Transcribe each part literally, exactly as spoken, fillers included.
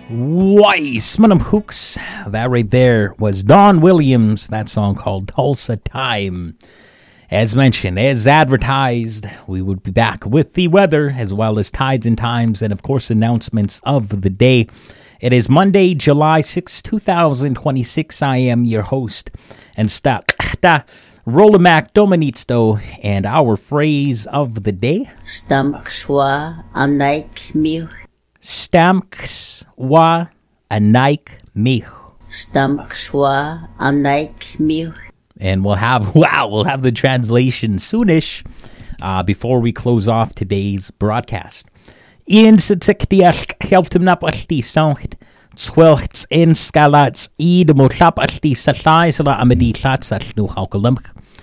Weiss, Manum Hooks. That right there was Don Williams. That song called Tulsa Time. As mentioned, as advertised, we would be back with the weather as well as tides and times and, of course, announcements of the day. It is Monday, July sixth, twenty twenty-six. I am your host and stuck. Rolamac Dominito, and our phrase of the day. Stamks wa anaik mich. Stamks wa anaik mich. Stamks wa anaik mich. And we'll have, wow, we'll have the translation soonish uh, before we close off today's broadcast. In Sitikdiask helped him up at the sound. Twelfts in Scalats Eid Motap at the Satizla Amadi Tlats at New Haukalim.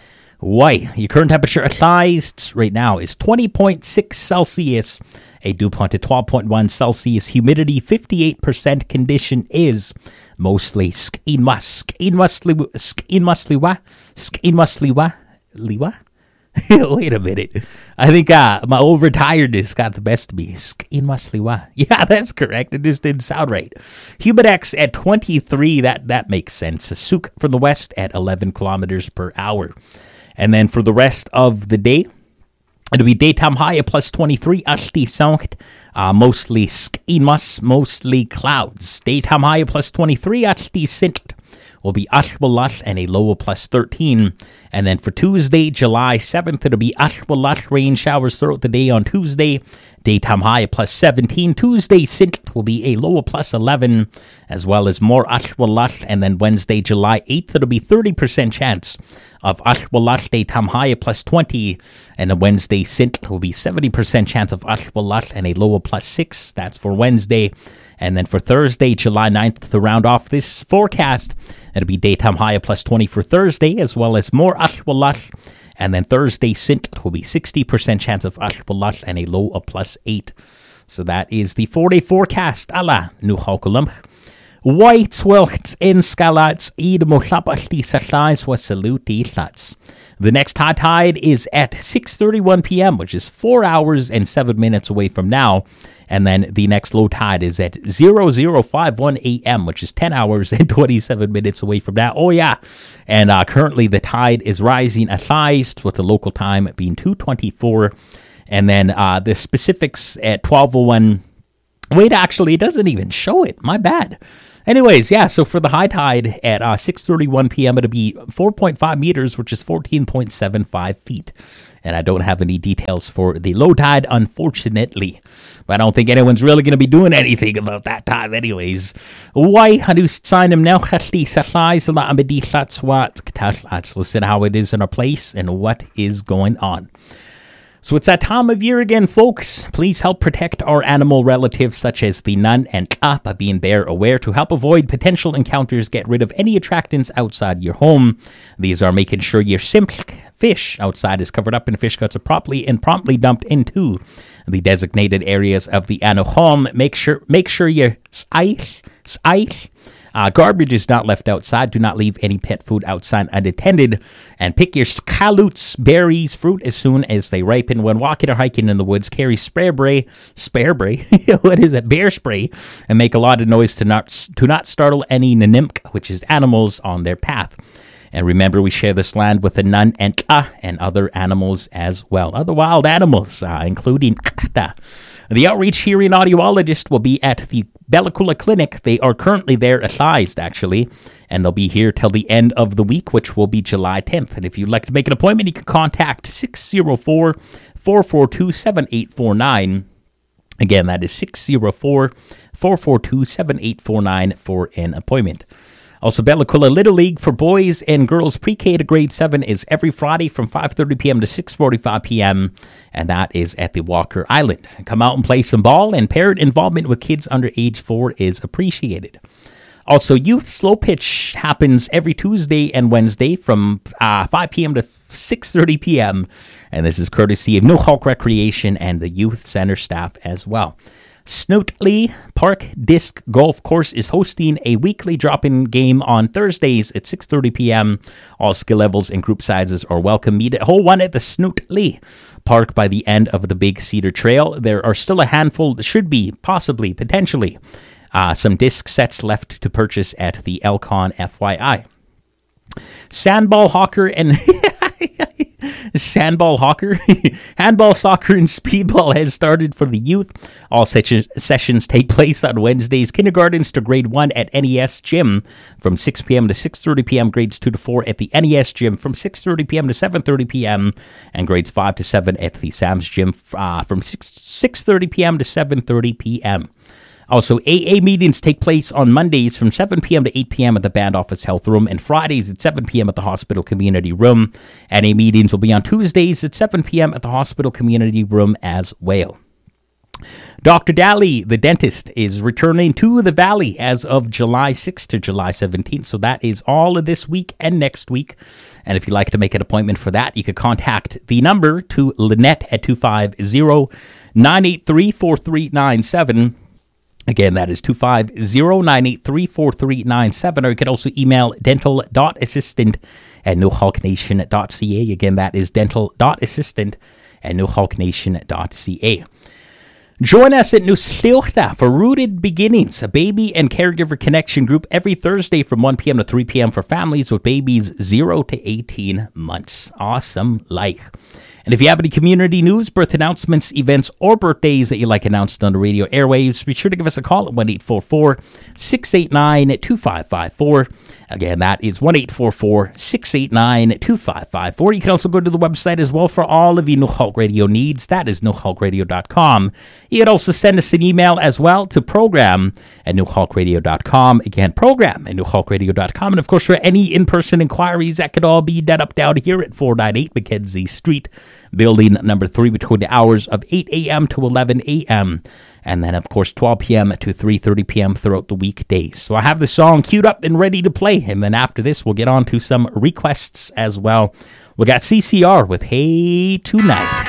Why? Your current temperature at Thighs right now is twenty point six Celsius, a dew point of twelve point one Celsius, humidity fifty-eight percent, condition is mostly skinwas, skinwasliwa, skinwasliwa, skinwasliwa, liwa? Wait a minute. I think uh, my overtiredness got the best of me. Skinwasliwa. Yeah, that's correct. It just didn't sound right. Humidex at twenty-three, that, that makes sense. Suk from the west at eleven kilometers per hour. And then for the rest of the day, it'll be daytime high at plus twenty-three, ashti sound, uh, mostly skinwas, mostly clouds. Daytime high at plus twenty-three, ashti sint will be ashwalat and a low of plus thirteen. And then for Tuesday, July seventh, it'll be ashwalat, rain showers throughout the day on Tuesday. Daytime high at plus seventeen. Tuesday, sint will be a low of plus eleven, as well as more ashwalat. And then Wednesday, July eighth, it'll be thirty percent chance of ashwalat, daytime high at plus twenty. And then Wednesday, sint will be seventy percent chance of ashwalat and a low of plus six. That's for Wednesday. And then for Thursday, July ninth, to round off this forecast, it'll be daytime high at plus twenty for Thursday, as well as more ashwalat. And then Thursday, sint will be sixty percent chance of ashwalat and a low of plus eight. So that is the four-day forecast. Ala, nu halkulam. White welkt in Scalats Eid Mohlapachti Satlais was saluti tlats. The next high tide is at six thirty-one p.m., which is four hours and seven minutes away from now. And then the next low tide is at zero zero five one a.m., which is ten hours and twenty-seven minutes away from now. Oh, yeah. And uh, currently the tide is rising at highest, with the local time being two twenty-four. And then uh, the specifics at twelve oh one. Wait, actually, it doesn't even show it. My bad. Anyways, yeah, so for the high tide at uh, six thirty-one p.m., it'll be four point five meters, which is fourteen point seven five feet. And I don't have any details for the low tide, unfortunately. But I don't think anyone's really going to be doing anything about that time anyways. Why? Let's listen how it is in our place and what is going on. So it's that time of year again, folks. Please help protect our animal relatives such as the nun and ka by being bear aware to help avoid potential encounters. Get rid of any attractants outside your home. These are making sure your simple fish outside is covered up in fish guts are properly and promptly dumped into the designated areas of the ano home. Make sure make sure your s'aich, s'aich, Uh, garbage is not left outside. Do not leave any pet food outside unattended. And pick your scallots, berries, fruit as soon as they ripen. When walking or hiking in the woods, carry spare spray, spare spray, what is it, bear spray, and make a lot of noise to not to not startle any nanimk, which is animals, on their path. And remember, we share this land with the nun and ka and other animals as well. Other wild animals, uh, including kta. The outreach hearing audiologist will be at the Bellacoola Clinic. They are currently there at Thighs, actually, and they'll be here till the end of the week, which will be July tenth. And if you'd like to make an appointment, you can contact six oh four, four four two, seven eight four nine. Again, that is six oh four, four four two, seven eight four nine for an appointment. Also, Bellacoola Little League for boys and girls pre-K to grade seven is every Friday from five thirty p.m. to six forty-five p.m., and that is at the Walker Island. Come out and play some ball, and parent involvement with kids under age four is appreciated. Also, Youth Slow Pitch happens every Tuesday and Wednesday from uh, five p.m. to six thirty p.m., and this is courtesy of Newhawk Recreation and the Youth Center staff as well. Snootley Park Disc Golf Course is hosting a weekly drop-in game on Thursdays at six thirty p.m. All skill levels and group sizes are welcome. Meet at hole one at the Snootley Park by the end of the Big Cedar Trail. There are still a handful, should be, possibly, potentially, Uh, some disc sets left to purchase at the Elcon, F Y I. Sandball Hawker and... Sandball Hawker, handball, soccer, and speedball has started for the youth. All se- sessions take place on Wednesdays. Kindergartens to grade one at N E S Gym from six p.m. to six thirty p.m. Grades two to four at the N E S Gym from six thirty p.m. to seven thirty p.m. And grades five to seven at the Sam's Gym uh, from six thirty p.m. to seven thirty p.m. Also, A A meetings take place on Mondays from seven p.m. to eight p.m. at the Band Office Health Room and Fridays at seven p.m. at the Hospital Community Room. N A meetings will be on Tuesdays at seven p.m. at the Hospital Community Room as well. Doctor Daly, the dentist, is returning to the Valley as of July sixth to July seventeenth. So that is all of this week and next week. And if you'd like to make an appointment for that, you could contact the number to Lynette at two five zero, nine eight three, four three nine seven. Again, that is two five zero, nine eight three, four three nine seven. Or you can also email dental.assistant at nohawknation.ca. Again, that is dental.assistant at nohawknation.ca. Join us at Nusleuchta for Rooted Beginnings, a baby and caregiver connection group every Thursday from one p.m. to three p.m. for families with babies zero to eighteen months. Awesome life. And if you have any community news, birth announcements, events, or birthdays that you like announced on the radio airwaves, be sure to give us a call at one eight four four, six eight nine, two five five four. Again, that is one eight four four, six eight nine, two five five four. You can also go to the website as well for all of your Nuhawk Radio needs. That is no hawk radio dot com. You can also send us an email as well to program at no hawk radio dot com. Again, program at no hawk radio dot com. And of course, for any in-person inquiries, that could all be done up down here at four ninety-eight Mackenzie Street, building number three, between the hours of eight a.m. to eleven a.m. And then, of course, twelve p.m. to three thirty p.m. throughout the weekdays. So I have the song queued up and ready to play. And then after this, we'll get on to some requests as well. We got C C R with Hey Tonight.